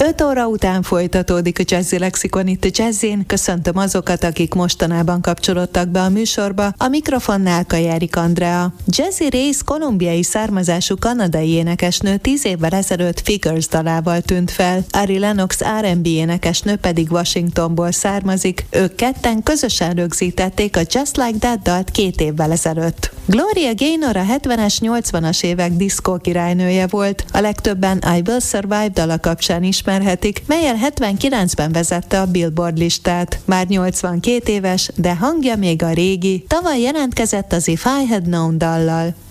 5 óra után folytatódik a Jazzy Lexikon itt a Jazzin. Köszöntöm azokat, akik mostanában kapcsolódtak be a műsorba. A mikrofonnál Kajárik Andrea. Jessie Reyes kolumbiai származású kanadai énekesnő 10 évvel ezelőtt Figures dalával tűnt fel. Ari Lennox R&B énekesnő pedig Washingtonból származik. Ők ketten közösen rögzítették a Just Like That dalt 2 évvel ezelőtt. Gloria Gaynor a 70-es, 80-as évek diszkó királynője volt. A legtöbben I Will Survive dala kapcsán ismerhetik, mellyel 79-ben vezette a Billboard listát. Már 82 éves, de hangja még a régi. Tavaly jelentkezett az If I Had Known dallal.